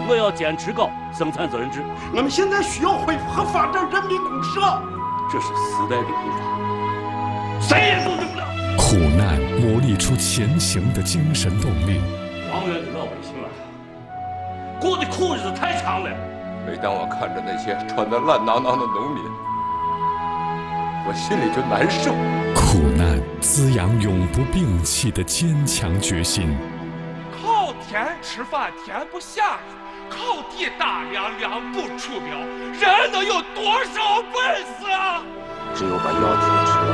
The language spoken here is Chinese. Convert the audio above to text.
国要坚持搞生产责任制。 我们现在需要恢复和发展人民公社， 这是时代的步伐，谁也阻止不了。 苦难磨砺出前行的精神动力。 王源的老百姓啊，过的苦日子太长了。 每当我看着那些穿得烂囊囊的农民，我心里就难受。 苦难滋养永不摒弃的坚强决心。 靠天吃饭天不下雨，靠地打粮粮不出苗，人能有多少本事啊？ 只有把药停止了。